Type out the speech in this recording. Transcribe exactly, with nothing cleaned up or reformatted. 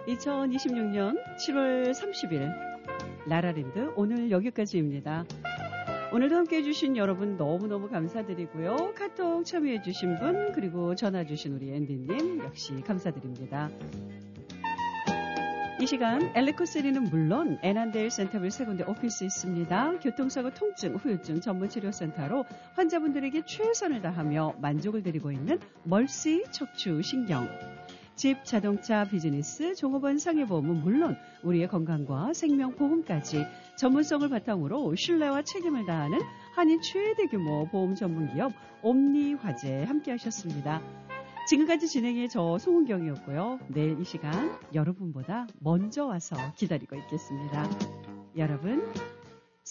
이천이십육 년 칠월 삼십일 라라랜드 오늘 여기까지입니다. 오늘도 함께해 주신 여러분 너무너무 감사드리고요. 카톡 참여해 주신 분 그리고 전화 주신 우리 앤디님 역시 감사드립니다. 이 시간 엘리코쓰리는 물론 애난데일 센터빌 세 군데 오피스 있습니다. 교통사고 통증, 후유증 전문치료센터로 환자분들에게 최선을 다하며 만족을 드리고 있는 멀시 척추신경. 집, 자동차, 비즈니스, 종업원 상해보험은 물론 우리의 건강과 생명보험까지 전문성을 바탕으로 신뢰와 책임을 다하는 한인 최대 규모 보험 전문기업 옴니화재 함께하셨습니다. 지금까지 진행의 저 송은경이었고요. 내일 이 시간 여러분보다 먼저 와서 기다리고 있겠습니다. 여러분